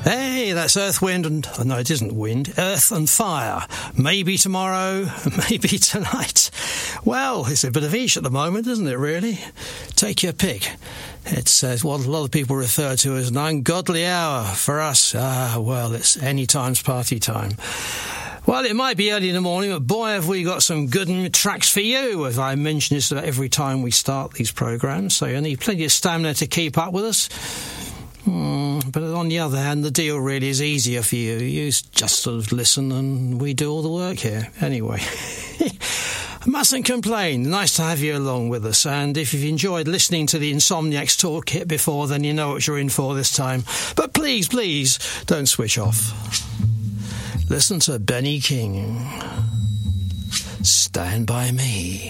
Hey, that's Earth, Wind and... Oh, no, it isn't wind. Earth and Fire. Maybe tomorrow, maybe tonight. Well, it's a bit of each at the moment, isn't it, really? Take your pick. It's what a lot of people refer to as an ungodly hour. For us, well, it's any time's party time. Well, it might be early in the morning, but boy, have we got some good tracks for you, as I mention this every time we start these programmes, so you need plenty of stamina to keep up with us. But on the other hand, the deal really is easier for you. You just sort of listen and we do all the work here. Anyway, mustn't complain. Nice to have you along with us. And if you've enjoyed listening to the Insomniacs Toolkit before, then you know what you're in for this time. But please, please, don't switch off. Listen to Benny King. Stand By Me.